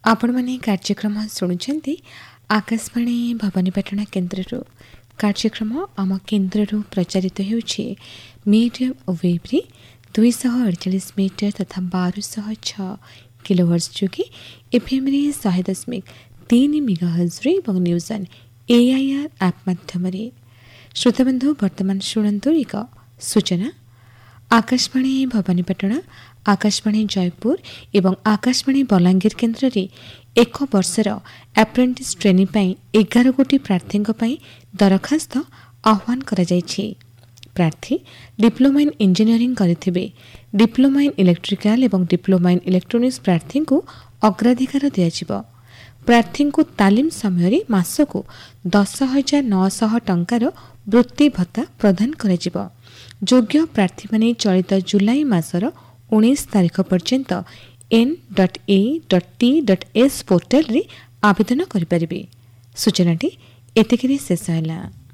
आपण मैंने कार्यक्रम शुणुंट आकाशवाणी भवानीपाटना केन्द्र कार्यक्रम आम केन्द्र प्रचारित होउछि मीडियम वेव्रे 248 मीटर तथा 1206 किलोहर्ट्ज जोगी एफएम 100.3 मेगाहर्ट्ज और न्यूज ऑन एआईआर ऐप माध्यम श्रोताबंधु वर्तमान शुणु एक सूचना। आकाशवाणी भवानीपाटना आकाशवाणी जयपुर एवं आकाशवाणी बलांगीर केन्द्र रे एक वर्षर एप्रेंटिस ट्रेनिंग पाई 11 कोटी प्रार्थी दरखास्त आह्वान करा जायछि। प्रार्थी diploma in engineering करिथिबे। Diploma in electrical एवं डिप्लोमा इन इलेक्ट्रोनिक्स प्रार्थी को अग्राधिकार दियाजिबो। प्रार्थी को तालीम समय मासको 10,900 टंकार वृत्ति भत्ता प्रदान कराजिबो। योग्य प्रार्थी माने चलित जुलाई मासर 19 तारिख पर्यंत n.a.t.s पोर्टल रे आवेदन करि परिबे। सूचनाटी एतिकिरे शेष होला।